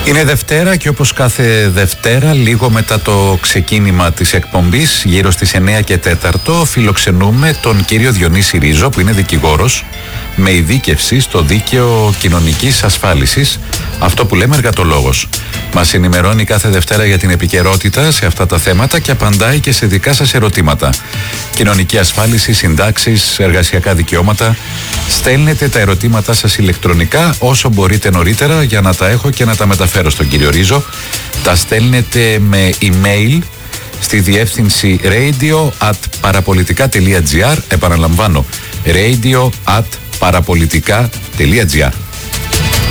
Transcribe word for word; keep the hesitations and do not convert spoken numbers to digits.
Είναι Δευτέρα και όπως κάθε Δευτέρα, λίγο μετά το ξεκίνημα της εκπομπής, γύρω στις εννέα και τέσσερα, φιλοξενούμε τον κύριο Διονύση Ρίζο, που είναι δικηγόρος με ειδίκευση στο δίκαιο κοινωνικής ασφάλισης, αυτό που λέμε εργατολόγος. Μας ενημερώνει κάθε Δευτέρα για την επικαιρότητα σε αυτά τα θέματα και απαντάει και σε δικά σας ερωτήματα. Κοινωνική ασφάλιση, συντάξεις, εργασιακά δικαιώματα. Στέλνετε τα ερωτήματά σας ηλεκτρονικά όσο μπορείτε νωρίτερα για να τα έχω και να τα μεταφέρω στον κύριο Ρίζο. Τα στέλνετε με email στη διεύθυνση radio at parapolitica.gr. Επαναλαμβάνω, radio at parapolitica.gr.